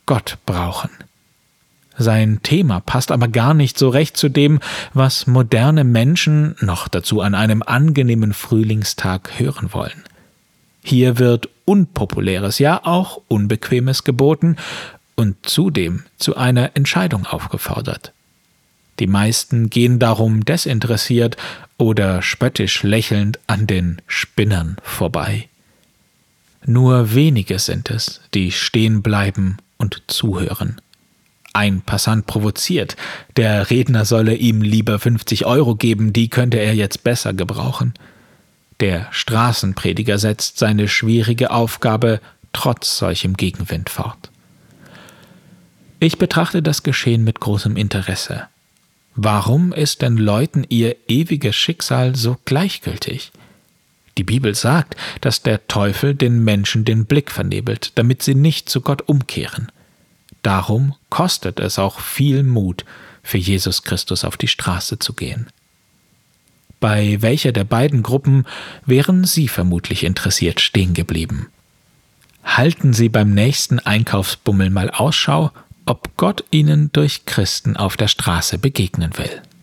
Gott brauchen. Sein Thema passt aber gar nicht so recht zu dem, was moderne Menschen, noch dazu an einem angenehmen Frühlingstag, hören wollen. Hier wird Unpopuläres, ja auch Unbequemes geboten und zudem zu einer Entscheidung aufgefordert. Die meisten gehen darum desinteressiert oder spöttisch lächelnd an den Spinnern vorbei. Nur wenige sind es, die stehen bleiben und zuhören. Ein Passant provoziert, der Redner solle ihm lieber 50 € geben, die könnte er jetzt besser gebrauchen. Der Straßenprediger setzt seine schwierige Aufgabe trotz solchem Gegenwind fort. Ich betrachte das Geschehen mit großem Interesse. Warum ist denn Leuten ihr ewiges Schicksal so gleichgültig? Die Bibel sagt, dass der Teufel den Menschen den Blick vernebelt, damit sie nicht zu Gott umkehren. Darum kostet es auch viel Mut, für Jesus Christus auf die Straße zu gehen. Bei welcher der beiden Gruppen wären Sie vermutlich interessiert stehen geblieben? Halten Sie beim nächsten Einkaufsbummel mal Ausschau, ob Gott Ihnen durch Christen auf der Straße begegnen will.